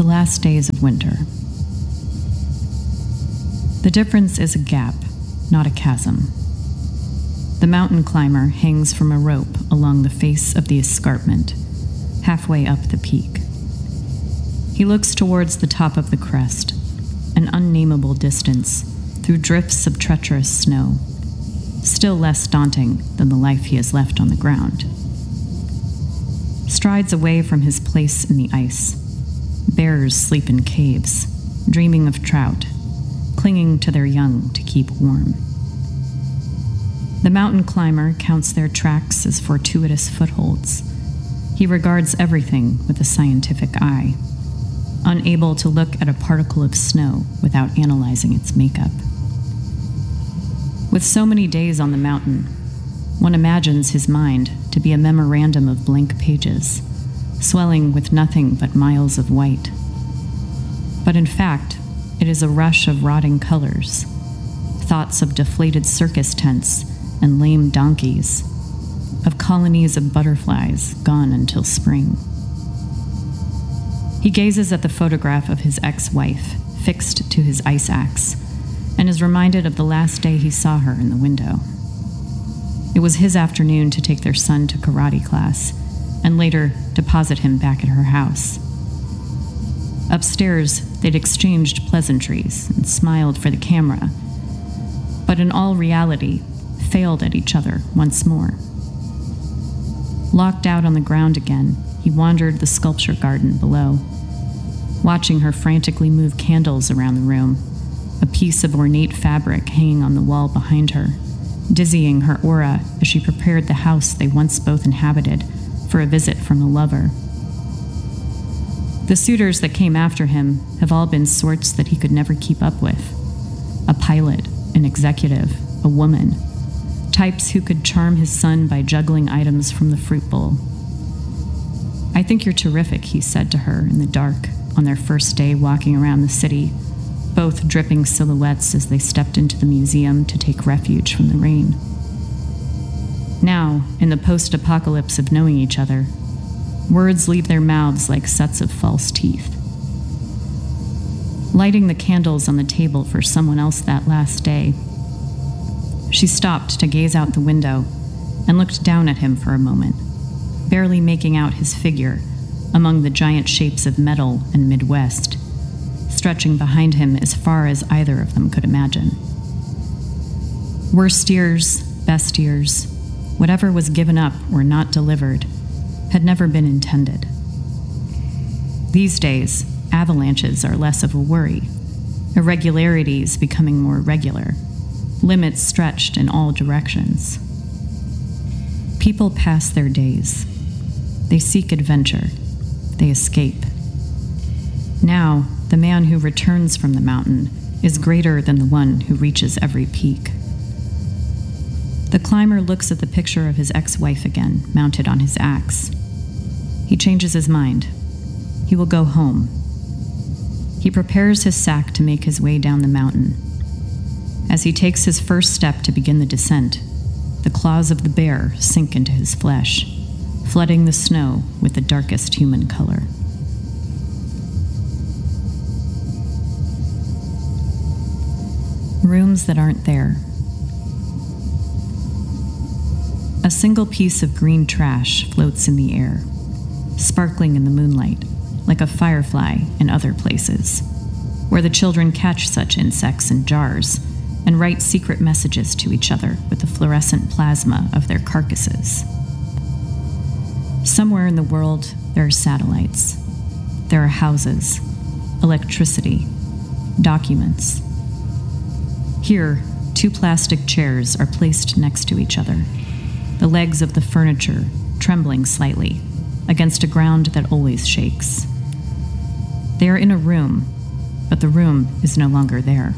The last days of winter. The difference is a gap, not a chasm. The mountain climber hangs from a rope along the face of the escarpment, halfway up the peak. He looks towards the top of the crest, an unnameable distance, through drifts of treacherous snow, still less daunting than the life he has left on the ground. Strides away from his place in the ice, bears sleep in caves, dreaming of trout, clinging to their young to keep warm. The mountain climber counts their tracks as fortuitous footholds. He regards everything with a scientific eye, unable to look at a particle of snow without analyzing its makeup. With so many days on the mountain, one imagines his mind to be a memorandum of blank pages, swelling with nothing but miles of white. But in fact, it is a rush of rotting colors, thoughts of deflated circus tents and lame donkeys, of colonies of butterflies gone until spring. He gazes at the photograph of his ex-wife, fixed to his ice axe, and is reminded of the last day he saw her in the window. It was his afternoon to take their son to karate class, and later deposit him back at her house. Upstairs, they'd exchanged pleasantries and smiled for the camera, but in all reality, failed at each other once more. Locked out on the ground again, he wandered the sculpture garden below, watching her frantically move candles around the room, a piece of ornate fabric hanging on the wall behind her, dizzying her aura as she prepared the house they once both inhabited for a visit from a lover. The suitors that came after him have all been sorts that he could never keep up with. A pilot, an executive, a woman. Types who could charm his son by juggling items from the fruit bowl. "I think you're terrific," he said to her in the dark on their first day walking around the city, both dripping silhouettes as they stepped into the museum to take refuge from the rain. Now, in the post-apocalypse of knowing each other, words leave their mouths like sets of false teeth. Lighting the candles on the table for someone else that last day, she stopped to gaze out the window and looked down at him for a moment, barely making out his figure among the giant shapes of metal and Midwest, stretching behind him as far as either of them could imagine. Worst years, best years, whatever was given up or not delivered, had never been intended. These days, avalanches are less of a worry, irregularities becoming more regular, limits stretched in all directions. People pass their days. They seek adventure. They escape. Now, the man who returns from the mountain is greater than the one who reaches every peak. The climber looks at the picture of his ex-wife again, mounted on his axe. He changes his mind. He will go home. He prepares his sack to make his way down the mountain. As he takes his first step to begin the descent, the claws of the bear sink into his flesh, flooding the snow with the darkest human color. Rooms that aren't there. A single piece of green trash floats in the air, sparkling in the moonlight, like a firefly in other places, where the children catch such insects in jars and write secret messages to each other with the fluorescent plasma of their carcasses. Somewhere in the world, there are satellites. There are houses, electricity, documents. Here, 2 plastic chairs are placed next to each other, the legs of the furniture trembling slightly against a ground that always shakes. They are in a room, but the room is no longer there.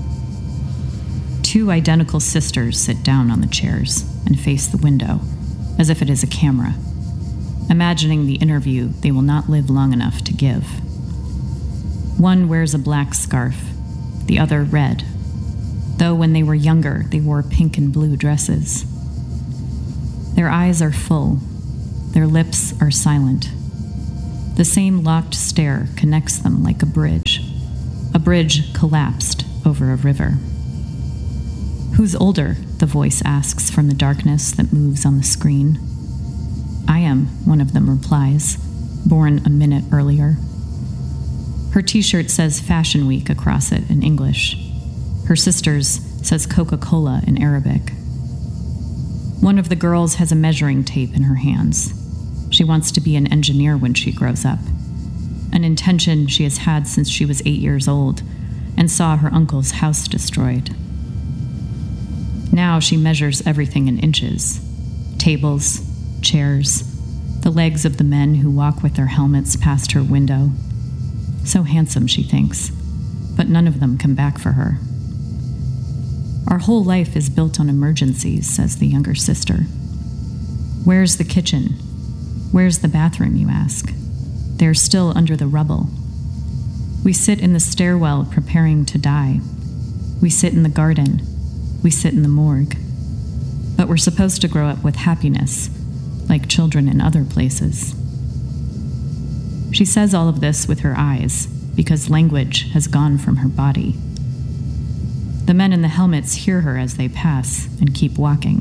2 identical sisters sit down on the chairs and face the window, as if it is a camera, imagining the interview they will not live long enough to give. One wears a black scarf, the other red, though when they were younger they wore pink and blue dresses. Their eyes are full, their lips are silent. The same locked stair connects them like a bridge collapsed over a river. Who's older? The voice asks from the darkness that moves on the screen. I am, one of them replies, born a minute earlier. Her t-shirt says Fashion Week across it in English. Her sister's says Coca-Cola in Arabic. One of the girls has a measuring tape in her hands. She wants to be an engineer when she grows up, an intention she has had since she was 8 years old and saw her uncle's house destroyed. Now she measures everything in inches: tables, chairs, the legs of the men who walk with their helmets past her window. So handsome, she thinks, but none of them come back for her. Our whole life is built on emergencies, says the younger sister. Where's the kitchen? Where's the bathroom, you ask? They're still under the rubble. We sit in the stairwell preparing to die. We sit in the garden. We sit in the morgue. But we're supposed to grow up with happiness, like children in other places. She says all of this with her eyes, because language has gone from her body. The men in the helmets hear her as they pass and keep walking.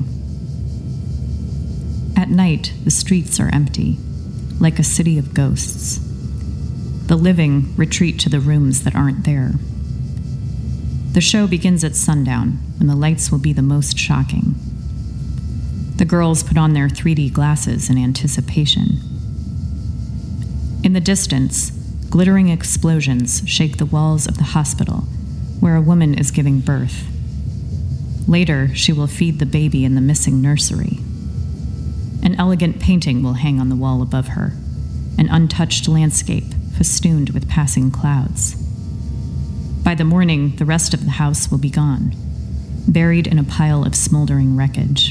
At night, the streets are empty, like a city of ghosts. The living retreat to the rooms that aren't there. The show begins at sundown, when the lights will be the most shocking. The girls put on their 3D glasses in anticipation. In the distance, glittering explosions shake the walls of the hospital, where a woman is giving birth. Later, she will feed the baby in the missing nursery. An elegant painting will hang on the wall above her, an untouched landscape festooned with passing clouds. By the morning, the rest of the house will be gone, buried in a pile of smoldering wreckage.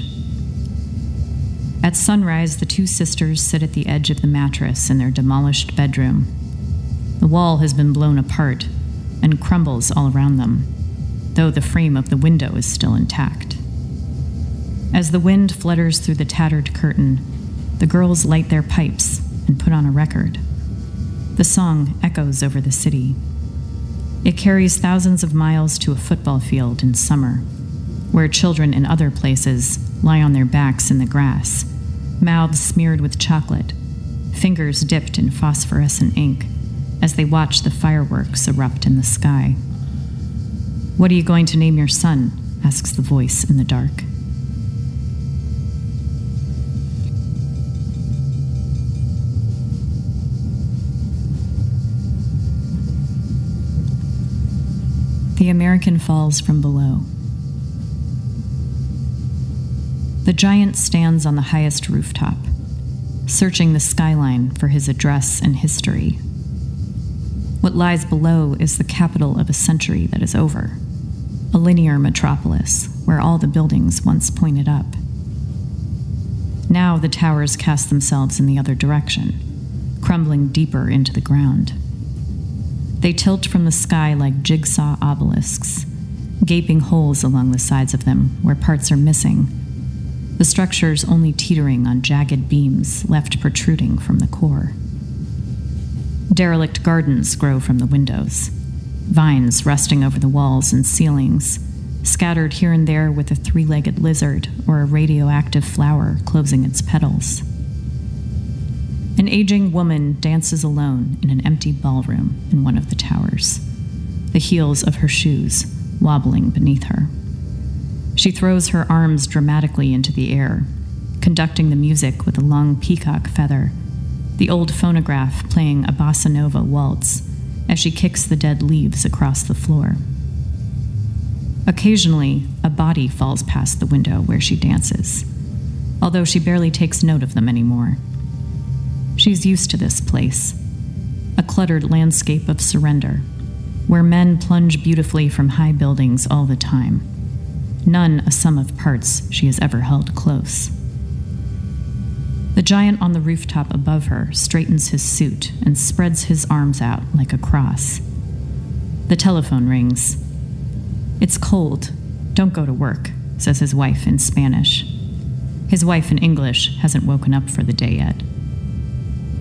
At sunrise, the two sisters sit at the edge of the mattress in their demolished bedroom. The wall has been blown apart and crumbles all around them, though the frame of the window is still intact. As the wind flutters through the tattered curtain, the girls light their pipes and put on a record. The song echoes over the city. It carries thousands of miles to a football field in summer, where children in other places lie on their backs in the grass, mouths smeared with chocolate, fingers dipped in phosphorescent ink, as they watch the fireworks erupt in the sky. What are you going to name your son? Asks the voice in the dark. The American falls from below. The giant stands on the highest rooftop, searching the skyline for his address and history. What lies below is the capital of a century that is over, a linear metropolis where all the buildings once pointed up. Now the towers cast themselves in the other direction, crumbling deeper into the ground. They tilt from the sky like jigsaw obelisks, gaping holes along the sides of them where parts are missing, the structures only teetering on jagged beams left protruding from the core. Derelict gardens grow from the windows, vines resting over the walls and ceilings, scattered here and there with a three-legged lizard or a radioactive flower closing its petals. An aging woman dances alone in an empty ballroom in one of the towers, the heels of her shoes wobbling beneath her. She throws her arms dramatically into the air, conducting the music with a long peacock feather, the old phonograph playing a bossa nova waltz as she kicks the dead leaves across the floor. Occasionally, a body falls past the window where she dances, although she barely takes note of them anymore. She's used to this place, a cluttered landscape of surrender, where men plunge beautifully from high buildings all the time, none a sum of parts she has ever held close. The giant on the rooftop above her straightens his suit and spreads his arms out like a cross. The telephone rings. "It's cold. Don't go to work," says his wife in Spanish. His wife in English hasn't woken up for the day yet.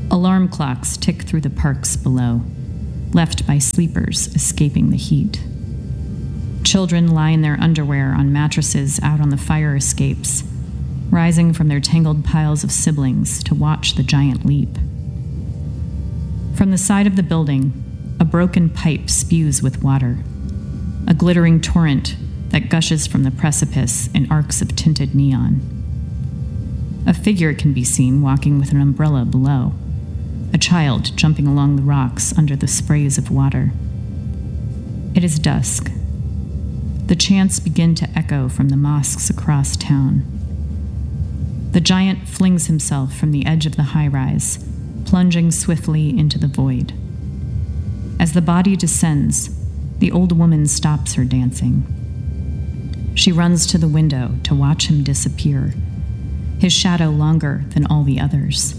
Alarm clocks tick through the parks below, left by sleepers escaping the heat. Children lie in their underwear on mattresses out on the fire escapes, rising from their tangled piles of siblings to watch the giant leap. From the side of the building, a broken pipe spews with water, a glittering torrent that gushes from the precipice in arcs of tinted neon. A figure can be seen walking with an umbrella below, a child jumping along the rocks under the sprays of water. It is dusk. The chants begin to echo from the mosques across town. The giant flings himself from the edge of the high-rise, plunging swiftly into the void. As the body descends, the old woman stops her dancing. She runs to the window to watch him disappear, his shadow longer than all the others.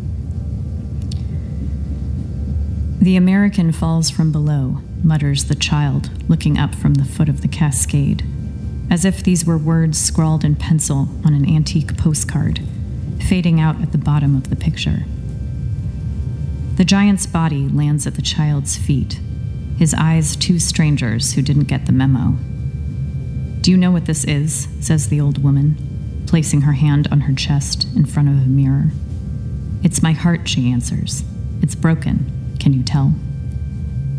The American falls from below, mutters the child, looking up from the foot of the cascade, as if these were words scrawled in pencil on an antique postcard, fading out at the bottom of the picture. The giant's body lands at the child's feet, his eyes two strangers who didn't get the memo. "Do you know what this is?" says the old woman, placing her hand on her chest in front of a mirror. "It's my heart," she answers. "It's broken. Can you tell?"